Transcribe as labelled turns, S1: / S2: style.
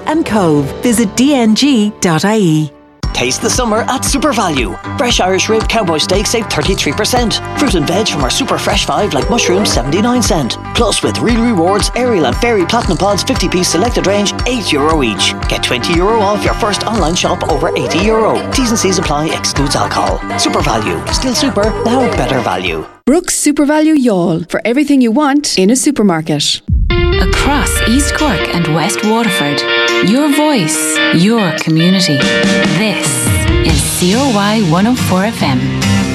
S1: and Cove. Visit dng.ie.
S2: Taste the summer at Super Value. Fresh Irish rib cowboy steak save 33%. Fruit and veg from our Super Fresh 5 like mushrooms 79 cent. Plus with Real Rewards, Ariel and Fairy Platinum Pods 50-piece selected range €8 each. Get €20 off your first online shop over €80. T's and C's apply, excludes alcohol. Super Value. Still super, now better value.
S3: Brooks Super Value Youghal. For everything you want in a supermarket.
S4: Across East Cork and West Waterford. Your voice, your community. This is COY 104 FM.